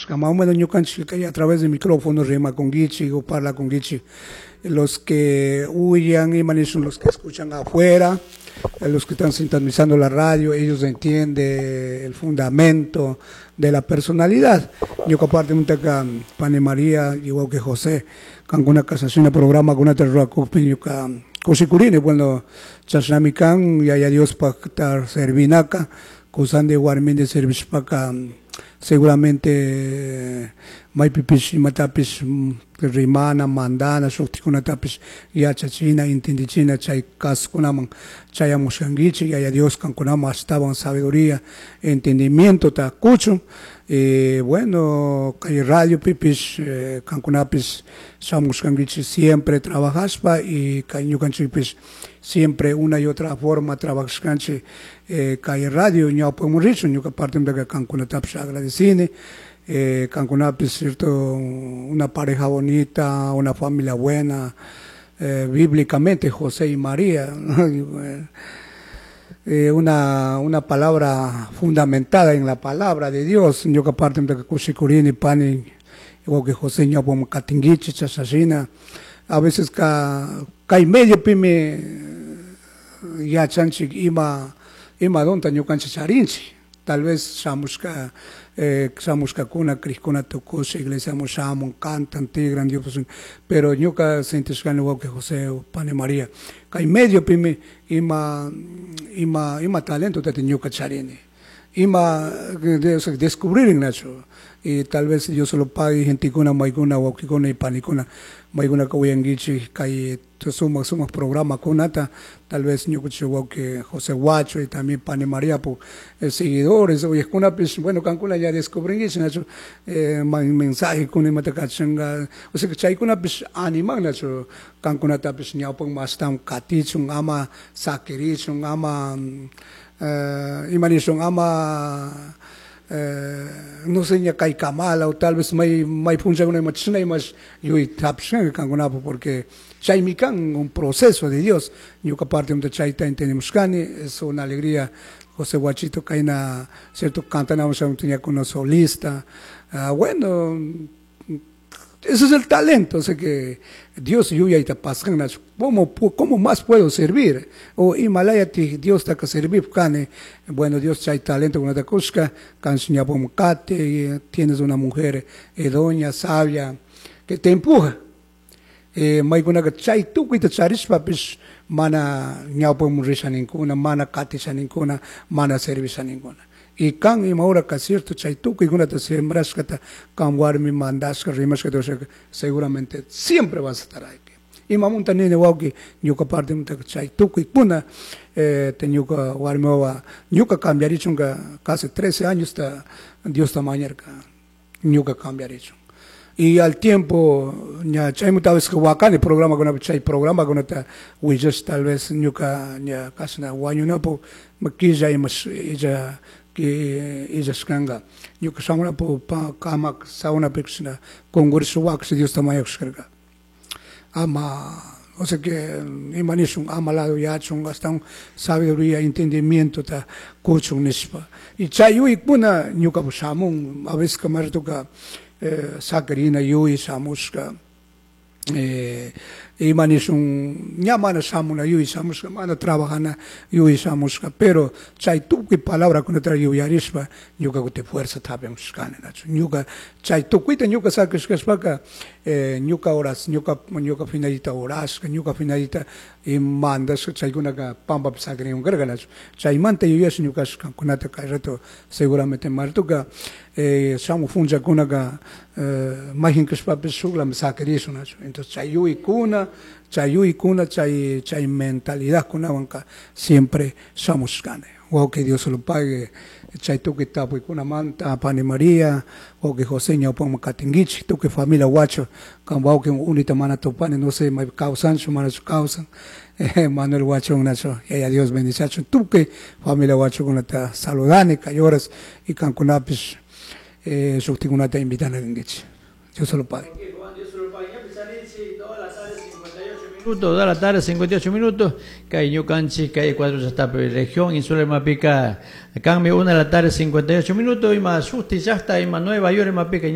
más o menos yo cancho que a través del micrófono rima con Gichi o parla con Gichi. Los que huyan y son los que escuchan afuera, los que están sintonizando la radio, ellos entienden el fundamento de la personalidad. Yo aparte de un Pane María, igual que José, con una casación programa con una terra yo Cosicurine, bueno, Chasnamican, y haya Dios para estar servinaca, cosan de guarmen de servicio para acá, seguramente Maipipis y Matapis, Rimana, Mandana, Softicuna Tapis, Yachachina, Intindicina, Chay Cascunaman, Chayamushangichi, y haya Dios Cancunama estaban sabiduría, entendimiento, tacucho. Bueno, hay radio Pipis, Cancunapis, Samushangichi siempre trabajaspa y Cañucanchipis siempre una y otra forma trabajascanchi, hay radio, ya podemos decir, yo que aparte de que Cancunapis agradecine. Cancunapis, cierto, una pareja bonita, una familia buena, bíblicamente José y María, una palabra fundamentada en la palabra de Dios. Yo que aparte de que Cuchicurini, Pani, igual que José, ya como Catinguichi, Chasasina, a veces cae medio pime, ya chanchi, ima donta, yo cancha charinchi, tal vez samusca. Samusca kuna criscona tocos iglesia moshamon cantan tigran Dios pero nunca sientes que igual que José o Pane María hay medio pime ima talento te nunca charini ima descubrir en nacho y tal vez yo solo pague gente con una maiguna o con y panicuna maiguna que voy en gichi que somos programa con nata tal vez yo que José Guacho y también Pane María por seguidores o es una bueno cancuna ya descubrí eso nacho mensaje con el matacachanga o sea que chay con una anima nacho cancuna tapis ni apong más tan catichung ama sakirichung ama imanishung ama no sé ni kai kamala o tal vez mai puncha una machina y más yo y tapshan cangunapo porque chay mikan un proceso de Dios yo que aparte de chay tenemos cani es una alegría José Guachito caina cierto cantamos tenía con una solista bueno ese es el talento, o sea que Dios yuya y te pasan, ¿cómo más puedo servir? O Himalaya Dios te que servir, cane, bueno Dios hay talento con la cusca, cancionía pomcate, tienes una mujer doña, sabia, que te empuja. Maiguna que chay tú que te charis papis, mana ñapo murisa ninguna, mana katisa ninguna, mana servisa ninguna. Y can y maura que cierto chaituco y una te sembras que te cambiar mandas que rimas que seguramente siempre vas a estar ahí. Y mamunta ni de wauki yo que parte de chaituco y puna tengo que guarmeova yo que cambiar casi 13 años está Dios tamaño yo que cambiar y al tiempo ya chay muchas veces que wakan el programa con chay programa con esta willas tal vez yo que ya casi na guaño no po quilla y más ella que ella escanga yo que son una cama sauna persona con gursu wax Dios tamaño escanga ama o sea que imanishun ama lado ya chung hasta un sabiduría entendimiento ta kuchun nispa y chayu y puna yo que busamos a veces que me toca sacarina yo y samusca y manishun ñamana samuna yo y samusca mana trabajana yo y samusca pero chay tu que palabra con otra yo yarispa yo que te fuerza tabe muscane nacho yo que chay tu que yo que saques que spaca yo que horas yo que finalita horas yo que finalita y mandas chay kuna ka pamba sacarina un garga nacho chay mante yo es yo que con ata reto seguramente martuka samu funja kuna ka mahin que spape sugla sacaris nacho entonces chayu y kuna chay mentalidad con la banca siempre somos gane o que Dios se lo pague chay tu que tapo y kuna manta Pane María o que José ña pon catinguichi tu que familia guacho cambao que unita mana topane no sé mai causan su mana su causan Manuel guacho nacho y a Dios bendice tu que familia guacho con la saludane cayoras y cancunapis subtiguna te invitan a Gengichi Dios se lo pague. Toda la tarde, 58 minutos, calle Canchi, calle 4 ya está región, Insula Mapica, cambio 1 de la tarde, 58 minutos, y más justi ya está, y más Nueva York, Mapica.